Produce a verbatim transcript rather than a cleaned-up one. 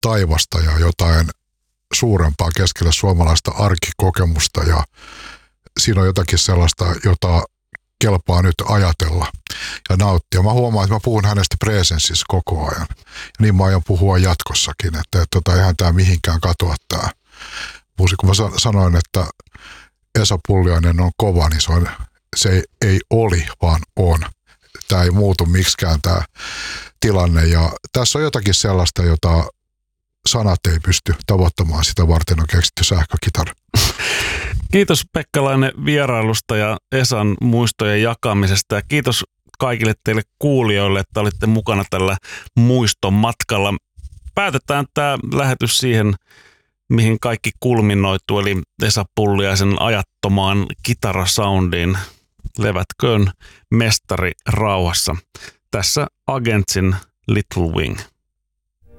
taivasta ja jotain suurempaa keskellä suomalaista arkikokemusta ja siinä on jotakin sellaista, jota kelpaa nyt ajatella ja nauttia. Mä huomaan, että mä puhun hänestä presenssissä koko ajan. Ja niin mä aion puhua jatkossakin, että, että, että eihän tämä mihinkään katoa tämä musiikki. Kun mä sanoin, että Esa Pulliainen on kova, niin se, on, se ei, ei oli, vaan on. Tämä ei muutu miksikään tämä tilanne. Ja tässä on jotakin sellaista, jota sanat ei pysty tavoittamaan. Sitä varten on keksitty sähkökitara. Kiitos Pekkalainen vierailusta ja Esan muistojen jakamisesta ja kiitos kaikille teille kuulijoille, että olitte mukana tällä muiston matkalla. Päätetään tämä lähetys siihen, mihin kaikki kulminoituu, eli Esa Pulliaisen ajattomaan kitarasoundiin. Levätköön mestari rauhassa. Tässä Agentsin Little Wing.